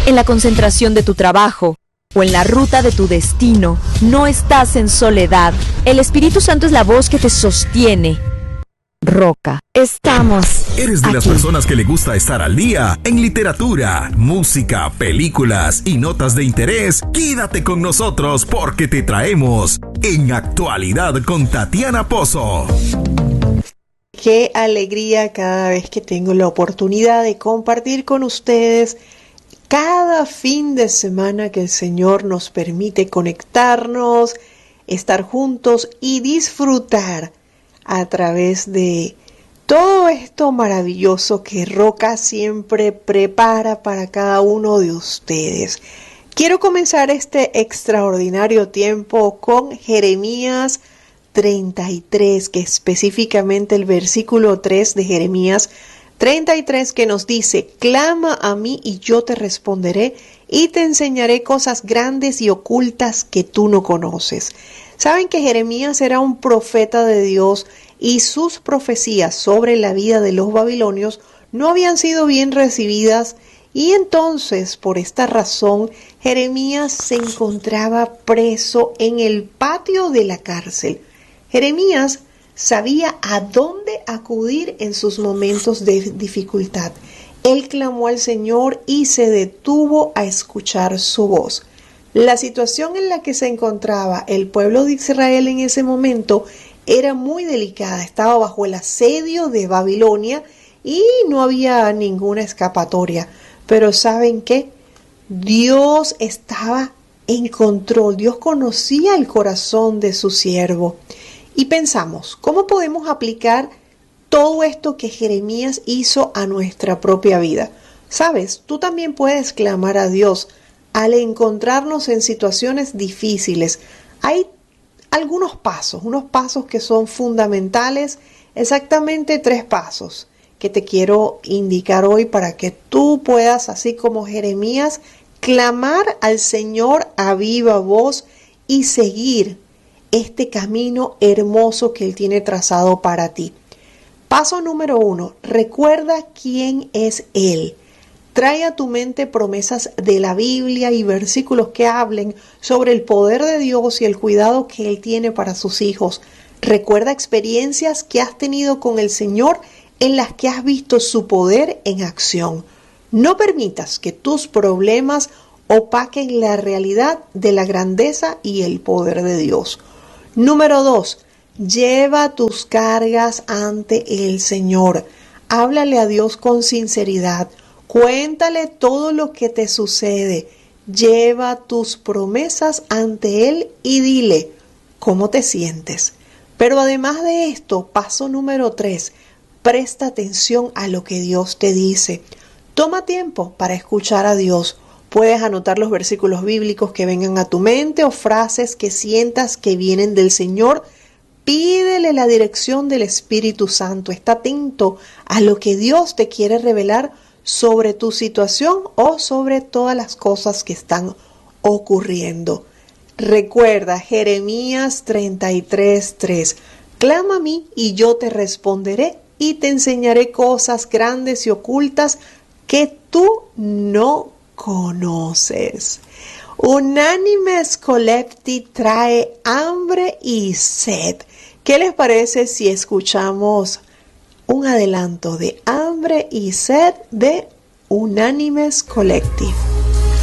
en la concentración de tu trabajo o en la ruta de tu destino, no estás en soledad. El Espíritu Santo es la voz que te sostiene. Roca, estamos ¿Eres de las aquí. personas que le gusta estar al día en literatura, música, películas y notas de interés? Quédate con nosotros porque te traemos En Actualidad con Tatiana Pozo. Qué alegría cada vez que tengo la oportunidad de compartir con ustedes cada fin de semana que el Señor nos permite conectarnos, estar juntos y disfrutar a través de todo esto maravilloso que Roca siempre prepara para cada uno de ustedes. Quiero comenzar este extraordinario tiempo con Jeremías 33, que específicamente el versículo 3 de Jeremías 33 que nos dice: clama a mí y yo te responderé y te enseñaré cosas grandes y ocultas que tú no conoces. Saben que Jeremías era un profeta de Dios y sus profecías sobre la vida de los babilonios no habían sido bien recibidas, y entonces por esta razón Jeremías se encontraba preso en el patio de la cárcel. Jeremías sabía a dónde acudir en sus momentos de dificultad. Él clamó al Señor y se detuvo a escuchar su voz. La situación en la que se encontraba el pueblo de Israel en ese momento era muy delicada. Estaba bajo el asedio de Babilonia y no había ninguna escapatoria. Pero ¿saben qué? Dios estaba en control. Dios conocía el corazón de su siervo. Y pensamos, ¿cómo podemos aplicar todo esto que Jeremías hizo a nuestra propia vida? Sabes, tú también puedes clamar a Dios al encontrarnos en situaciones difíciles. Hay algunos pasos, unos pasos que son fundamentales, exactamente 3 pasos que te quiero indicar hoy para que tú puedas, así como Jeremías, clamar al Señor a viva voz y seguir este camino hermoso que Él tiene trazado para ti. Paso número 1, recuerda quién es Él. Trae a tu mente promesas de la Biblia y versículos que hablen sobre el poder de Dios y el cuidado que Él tiene para sus hijos. Recuerda experiencias que has tenido con el Señor en las que has visto su poder en acción. No permitas que tus problemas opaquen la realidad de la grandeza y el poder de Dios. Número 2, lleva tus cargas ante el Señor. Háblale a Dios con sinceridad. Cuéntale todo lo que te sucede. Lleva tus promesas ante Él y dile cómo te sientes. Pero además de esto, paso número 3, presta atención a lo que Dios te dice. Toma tiempo para escuchar a Dios. Puedes anotar los versículos bíblicos que vengan a tu mente o frases que sientas que vienen del Señor. Pídele la dirección del Espíritu Santo. Está atento a lo que Dios te quiere revelar sobre tu situación o sobre todas las cosas que están ocurriendo. Recuerda Jeremías 33:3. Clama a mí y yo te responderé y te enseñaré cosas grandes y ocultas que tú no conoces. Unánimes Colecti trae hambre y sed. ¿Qué les parece si escuchamos un adelanto de Hambre y Sed de Unánimes Collective?